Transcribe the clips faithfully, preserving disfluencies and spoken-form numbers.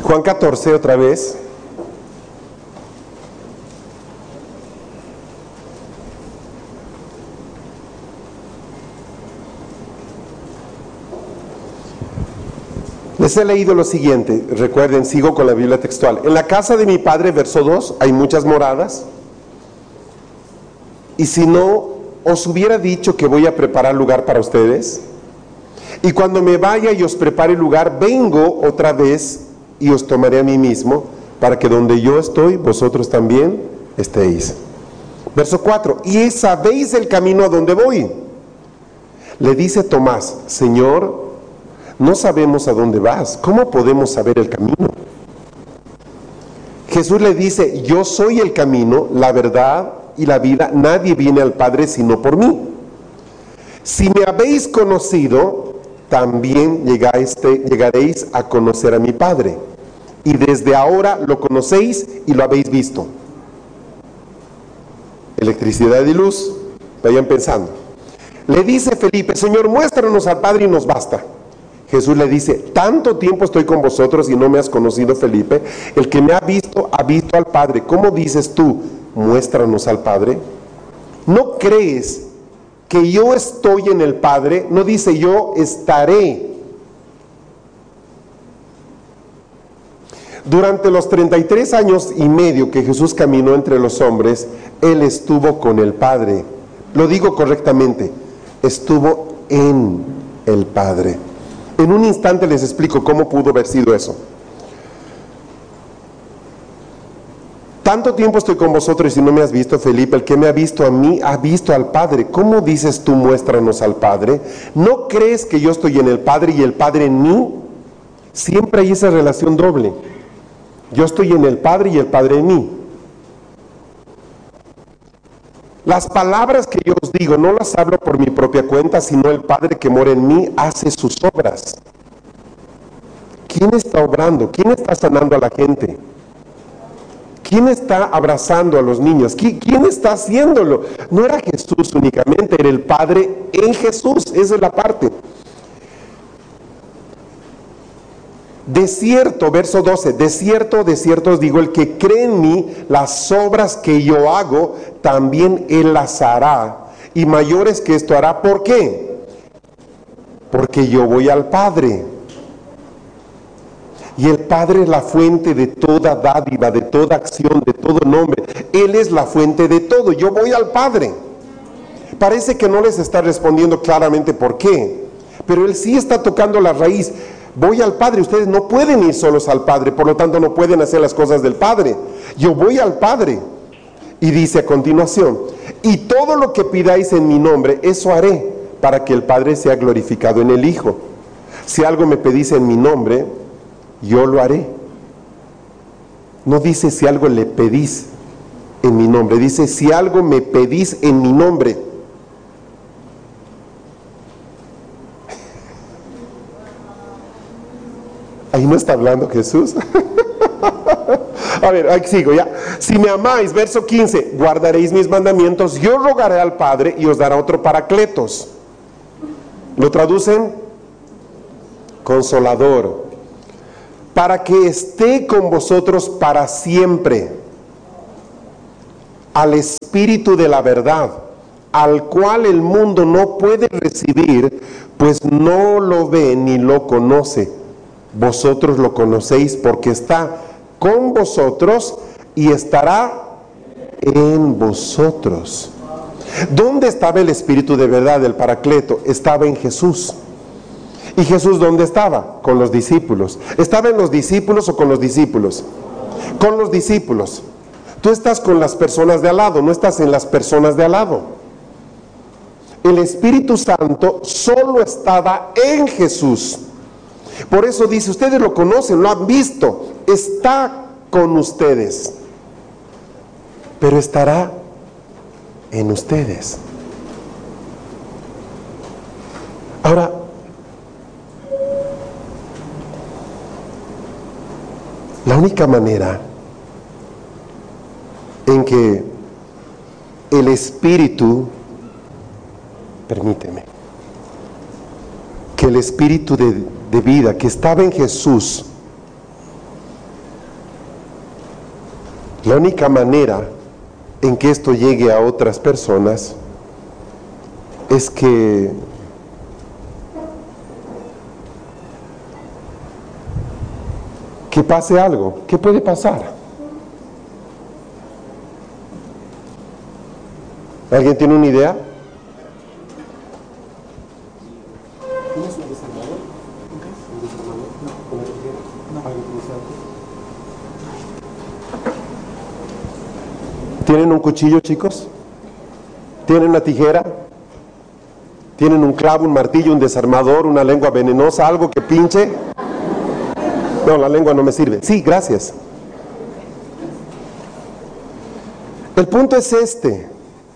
Juan catorce otra vez. Les he leído lo siguiente, recuerden, sigo con la Biblia textual. En la casa de mi Padre, verso dos, hay muchas moradas. Y si no, os hubiera dicho que voy a preparar lugar para ustedes. Y cuando me vaya y os prepare lugar, vengo otra vez y os tomaré a mí mismo, para que donde yo estoy, vosotros también estéis. Verso cuatro, y sabéis el camino a donde voy. Le dice Tomás, Señor, no sabemos a dónde vas, ¿cómo podemos saber el camino? Jesús le dice, yo soy el camino, la verdad y la vida, nadie viene al Padre sino por mí. Si me habéis conocido, también llegáis, llegaréis a conocer a mi Padre, y desde ahora lo conocéis y lo habéis visto. Electricidad y luz, vayan pensando. Le dice Felipe, Señor, muéstranos al Padre y nos basta. Jesús le dice, tanto tiempo estoy con vosotros y no me has conocido, Felipe. El que me ha visto, ha visto al Padre. ¿Cómo dices tú, muéstranos al Padre? ¿No crees que yo estoy en el Padre? No dice yo estaré. Durante los treinta y tres años y medio que Jesús caminó entre los hombres, Él estuvo con el Padre. Lo digo correctamente, estuvo en el Padre. En un instante les explico cómo pudo haber sido eso. Tanto tiempo estoy con vosotros y no me has visto, Felipe. El que me ha visto a mí, ha visto al Padre. ¿Cómo dices tú, muéstranos al Padre? ¿No crees que yo estoy en el Padre y el Padre en mí? Siempre hay esa relación doble. Yo estoy en el Padre y el Padre en mí. Las palabras que yo os digo no las hablo por mi propia cuenta, sino el Padre que mora en mí hace sus obras. ¿Quién está obrando? ¿Quién está sanando a la gente? ¿Quién está abrazando a los niños? ¿Quién está haciéndolo? No era Jesús únicamente, era el Padre en Jesús. Esa es la parte. De cierto, verso doce, de cierto, de cierto os digo, el que cree en mí, las obras que yo hago, también él las hará, y mayores que esto hará. ¿Por qué? Porque yo voy al Padre, y el Padre es la fuente de toda dádiva, de toda acción, de todo nombre. Él es la fuente de todo. Yo voy al Padre. Parece que no les está respondiendo claramente por qué, pero Él sí está tocando la raíz. Voy al Padre, ustedes no pueden ir solos al Padre, por lo tanto no pueden hacer las cosas del Padre. Yo voy al Padre. Y dice a continuación, y todo lo que pidáis en mi nombre, eso haré, para que el Padre sea glorificado en el Hijo. Si algo me pedís en mi nombre, yo lo haré. No dice si algo le pedís en mi nombre, dice si algo me pedís en mi nombre. Ahí no está hablando Jesús. A ver, ahí sigo ya. Si me amáis, verso quince, guardaréis mis mandamientos, yo rogaré al Padre y os dará otro Paracletos. ¿Lo traducen? Consolador. Para que esté con vosotros para siempre. Al Espíritu de la verdad, al cual el mundo no puede recibir, pues no lo ve ni lo conoce. Vosotros lo conocéis porque está con vosotros y estará en vosotros. ¿Dónde estaba el Espíritu de verdad, el Paracleto? Estaba en Jesús. ¿Y Jesús dónde estaba? Con los discípulos. ¿Estaba en los discípulos o con los discípulos? Con los discípulos. Tú estás con las personas de al lado, no estás en las personas de al lado. El Espíritu Santo solo estaba en Jesús. Por eso dice, ustedes lo conocen, lo han visto, está con ustedes, pero estará en ustedes. Ahora, la única manera en que el Espíritu, permíteme, que el Espíritu de, de vida que estaba en Jesús La única manera en que esto llegue a otras personas es que que pase algo. ¿Qué puede pasar? ¿Alguien tiene una idea? ¿Tienen un cuchillo, chicos? ¿Tienen una tijera? ¿Tienen un clavo, un martillo, un desarmador, una lengua venenosa, algo que pinche? No, la lengua no me sirve. Sí, gracias. El punto es este.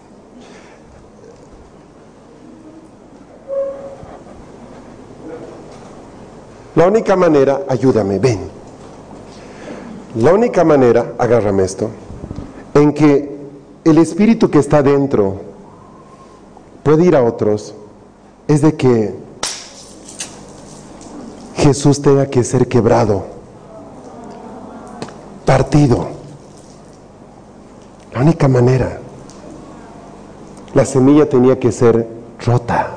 La única manera, ayúdame, ven. La única manera, agárrame esto, en que el espíritu que está dentro puede ir a otros, es de que Jesús tenga que ser quebrado, partido. La única manera. La semilla tenía que ser rota.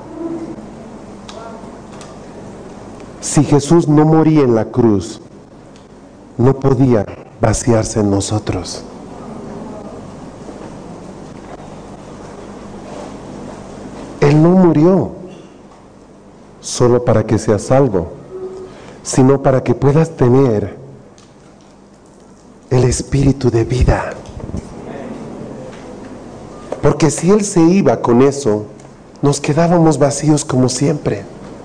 Si Jesús no moría en la cruz, no podía vaciarse en nosotros. Él no murió solo para que seas salvo, sino para que puedas tener el espíritu de vida. Porque si Él se iba con eso, nos quedábamos vacíos como siempre.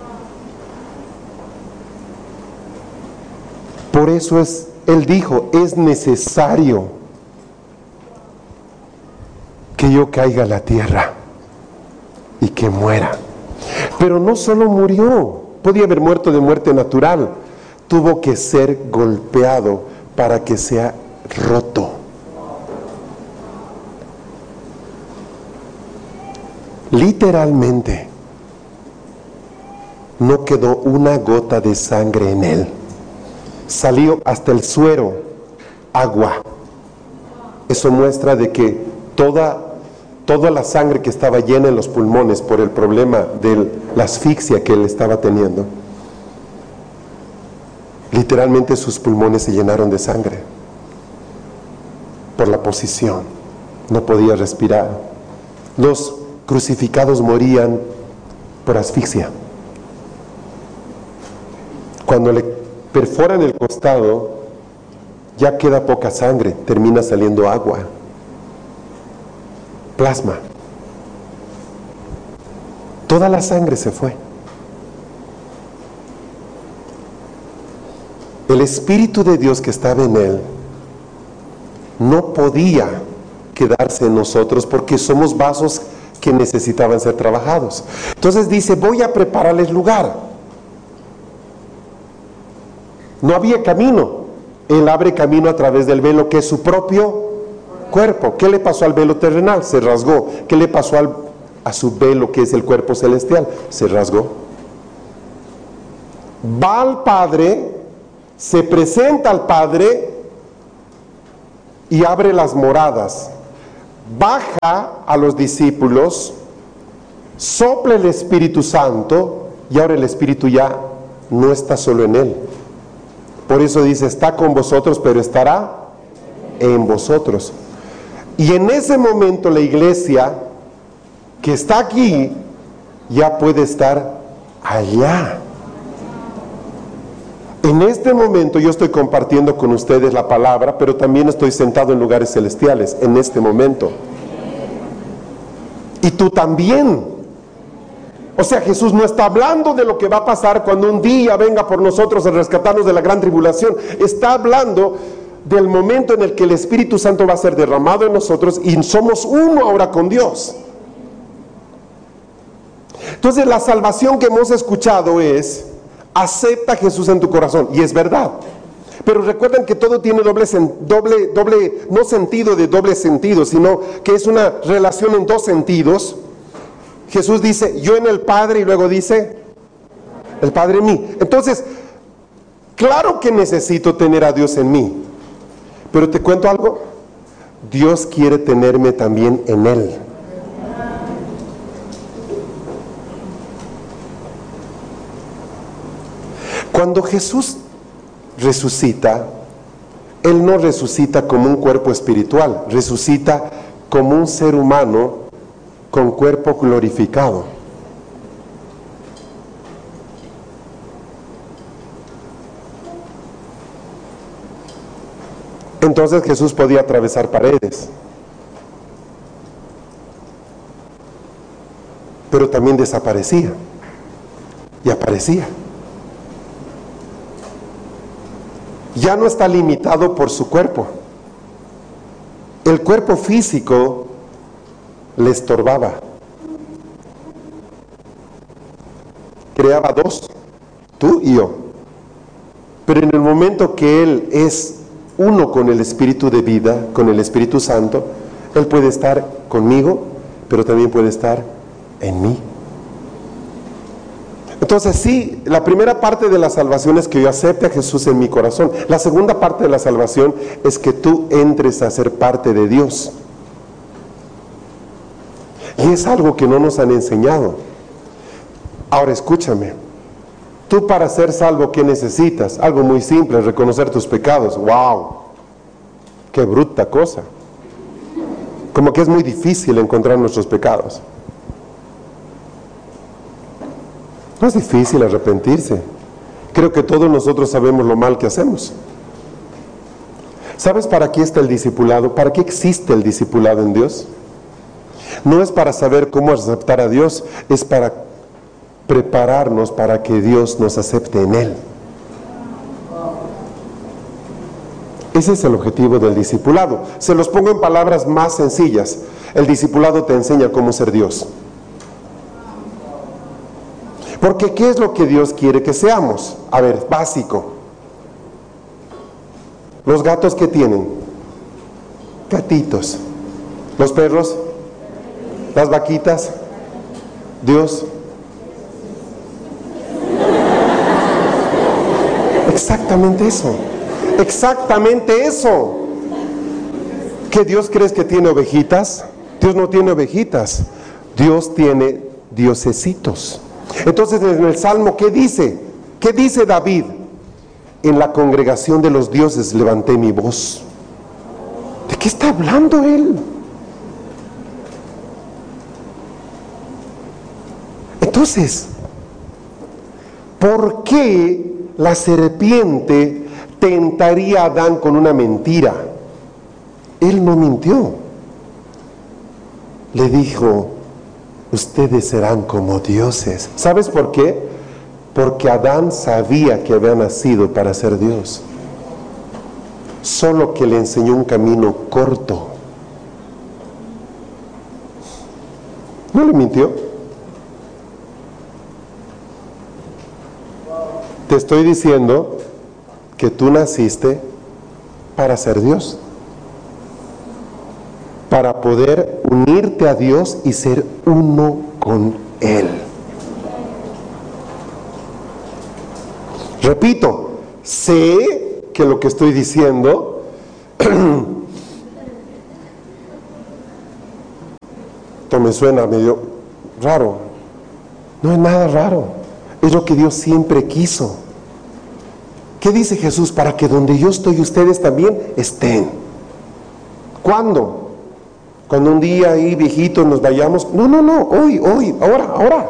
Por eso es, Él dijo, es necesario que yo caiga a la tierra y que muera. Pero no solo murió, podía haber muerto de muerte natural, tuvo que ser golpeado para que sea roto. Literalmente, no quedó una gota de sangre en Él. Salió hasta el suero, agua. Eso muestra de que toda, toda la sangre que estaba llena en los pulmones por el problema de la asfixia que Él estaba teniendo, literalmente sus pulmones se llenaron de sangre por la posición. No podía respirar. Los crucificados morían por asfixia. Cuando le perforan el costado, ya queda poca sangre, termina saliendo agua, plasma. Toda la sangre se fue. El Espíritu de Dios que estaba en Él no podía quedarse en nosotros porque somos vasos que necesitaban ser trabajados. Entonces dice, voy a prepararles lugar. No había camino. Él abre camino a través del velo que es su propio cuerpo. ¿Qué le pasó al velo terrenal? Se rasgó. ¿Qué le pasó al, a su velo que es el cuerpo celestial? Se rasgó. Va al Padre, se presenta al Padre y abre las moradas. Baja a los discípulos, sopla el Espíritu Santo y ahora el Espíritu ya no está solo en Él. Por eso dice, está con vosotros, pero estará en vosotros. Y en ese momento la iglesia que está aquí ya puede estar allá. En este momento yo estoy compartiendo con ustedes la palabra, pero también estoy sentado en lugares celestiales, en este momento. Y tú también. O sea, Jesús no está hablando de lo que va a pasar cuando un día venga por nosotros a rescatarnos de la gran tribulación. Está hablando del momento en el que el Espíritu Santo va a ser derramado en nosotros y somos uno ahora con Dios. Entonces la salvación que hemos escuchado es: acepta a Jesús en tu corazón, y es verdad. Pero recuerden que todo tiene doble, doble, doble, no sentido de doble sentido, sino que es una relación en dos sentidos. Jesús dice, yo en el Padre, y luego dice, el Padre en mí. Entonces, claro que necesito tener a Dios en mí. Pero te cuento algo, Dios quiere tenerme también en Él. Cuando Jesús resucita, Él no resucita como un cuerpo espiritual, resucita como un ser humano con cuerpo glorificado. Entonces Jesús podía atravesar paredes, pero también desaparecía y aparecía. Ya no está limitado por su cuerpo. El cuerpo físico le estorbaba. Creaba dos, tú y yo. Pero en el momento que Él es uno con el Espíritu de vida, con el Espíritu Santo, Él puede estar conmigo, pero también puede estar en mí. Entonces sí, la primera parte de la salvación es que yo acepte a Jesús en mi corazón. La segunda parte de la salvación es que tú entres a ser parte de Dios. Y es algo que no nos han enseñado. Ahora escúchame, tú para ser salvo, ¿qué necesitas? Algo muy simple, reconocer tus pecados. ¡Wow! ¡Qué bruta cosa! Como que es muy difícil encontrar nuestros pecados. No es difícil arrepentirse. Creo que todos nosotros sabemos lo mal que hacemos. ¿Sabes para qué está el discipulado? ¿Para qué existe el discipulado en Dios? No es para saber cómo aceptar a Dios, es para prepararnos para que Dios nos acepte en Él. Ese es el objetivo del discipulado. Se los pongo en palabras más sencillas. El discipulado te enseña cómo ser Dios. Porque ¿qué es lo que Dios quiere que seamos? A ver, básico. Los gatos, ¿qué tienen? Gatitos. Los perros, las vaquitas, Dios. Exactamente eso. Exactamente eso. ¿Qué Dios crees que tiene ovejitas? Dios no tiene ovejitas. Dios tiene diosesitos. Entonces en el Salmo, ¿qué dice? ¿Qué dice David? En la congregación de los dioses levanté mi voz. ¿De qué está hablando él? Entonces, ¿por qué la serpiente tentaría a Adán con una mentira? Él no mintió. Le dijo: ustedes serán como dioses. ¿Sabes por qué? Porque Adán sabía que había nacido para ser Dios. Solo que le enseñó un camino corto. ¿No le mintió? Te estoy diciendo que tú naciste para ser Dios, para poder unirte a Dios y ser uno con Él. Repito, sé que lo que estoy diciendo esto me suena medio raro. No es nada raro, es lo que Dios siempre quiso. ¿Qué dice Jesús? Para que donde yo estoy ustedes también estén. ¿Cuándo? Cuando un día ahí viejitos nos vayamos. No, no, no, hoy, hoy, ahora, ahora.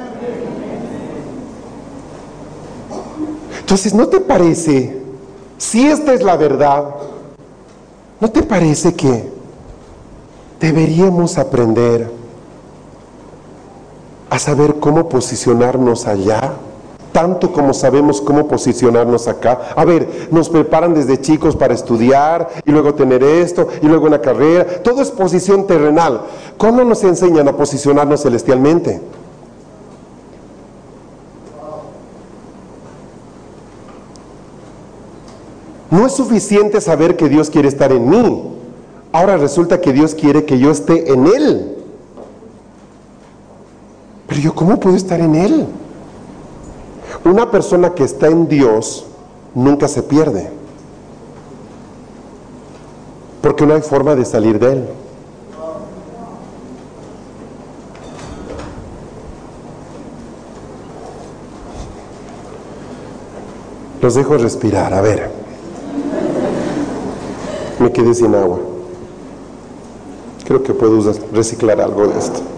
Entonces, ¿no te parece, si esta es la verdad, no te parece que deberíamos aprender a saber cómo posicionarnos allá, tanto como sabemos cómo posicionarnos acá? A ver, nos preparan desde chicos para estudiar y luego tener esto y luego una carrera. Todo es posición terrenal. ¿Cómo nos enseñan a posicionarnos celestialmente? No es suficiente saber que Dios quiere estar en mí. Ahora resulta que Dios quiere que yo esté en Él. Pero yo, ¿cómo puedo estar en Él? Una persona que está en Dios nunca se pierde. porque no hay forma de salir de él. Los dejo respirar, a ver. Me quedé sin agua. Creo que puedo usar- reciclar algo de esto.